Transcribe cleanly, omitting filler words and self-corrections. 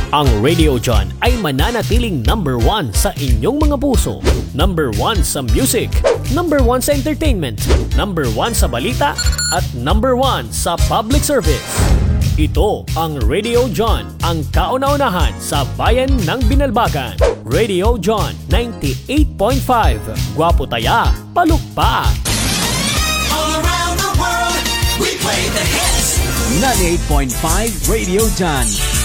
Ang Radio John ay mananatiling number 1 sa inyong mga puso. Number 1 sa music, number 1 sa entertainment, number 1 sa balita, at number 1 sa public service. Ito ang Radio John, ang kauna-unahan sa bayan ng Binalbagan. Radio John 98.5. Gwapo taya, palukpa. All around the world, we play the hits. 98.5 Radio John.